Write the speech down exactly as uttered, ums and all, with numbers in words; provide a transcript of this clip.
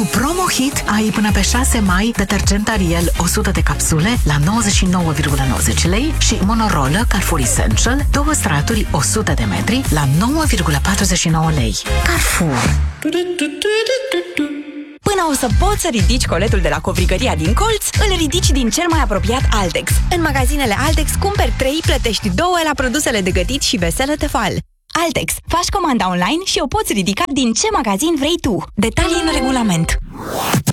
Promo Hit ai până pe șase mai detergent Ariel o sută de capsule la nouăzeci și nouă virgulă nouăzeci lei și Monorola Carrefour Essential două straturi o sută de metri la nouă virgulă patruzeci și nouă lei. Carrefour. Până o să poți să ridici coletul de la covrigăria din colț, îl ridici din cel mai apropiat Altex. În magazinele Altex cumperi trei, plătești două la produsele de gătit și veselă Tefal. Altex. Faci comanda online și o poți ridica din ce magazin vrei tu. Detalii în regulament.